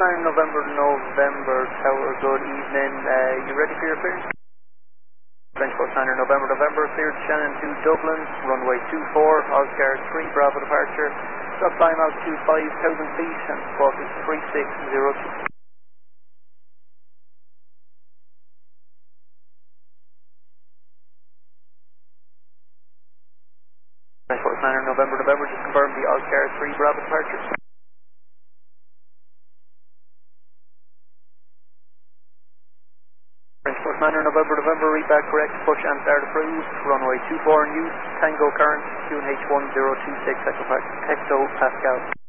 November Tower, good evening. You ready for your clearance? French Coast 9 November, cleared Shannon to Dublin, runway 24, Oscar 3, Bravo departure. Stop climb out to 5,000 feet and squawk is 3602. French Coast 9 November, just confirm the Oscar 3, Bravo departure. French Coast 9 November, read back correct, push and start approved, runway 24 in use, Tango current, QNH 1026 Hectopascal.